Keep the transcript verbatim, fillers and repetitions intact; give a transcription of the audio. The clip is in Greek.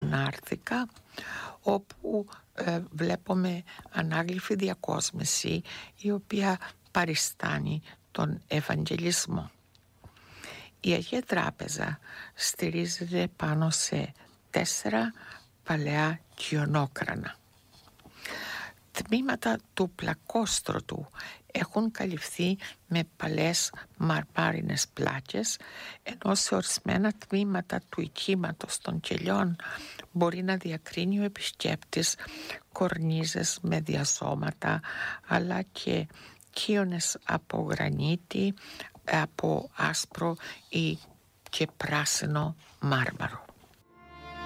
Νάρθηκα, όπου ε, βλέπουμε ανάγλυφη διακόσμηση η οποία παριστάνει τον Ευαγγελισμό. Η Αγία Τράπεζα στηρίζεται πάνω σε τέσσερα παλαιά κιονόκρανα. Τμήματα του πλακόστρωτου έχουν καλυφθεί με παλαιές μαρμάρινες πλάκες, ενώ σε ορισμένα τμήματα του οικίματος των κελιών μπορεί να διακρίνει ο επισκέπτης κορνίζες με διαζώματα, αλλά και κύονες από γρανίτη, από άσπρο ή και πράσινο μάρμαρο.